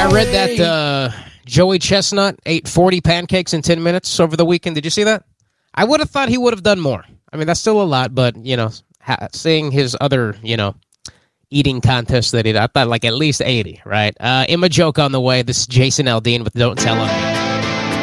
I read that Joey Chestnut ate 40 pancakes in 10 minutes over the weekend. Did you see that? I would have thought he would have done more. I mean, that's still a lot, but, seeing his other, eating contests that he did, I thought like at least 80, right? Emma joke on the way. This is Jason Aldean with Don't Tell On Me.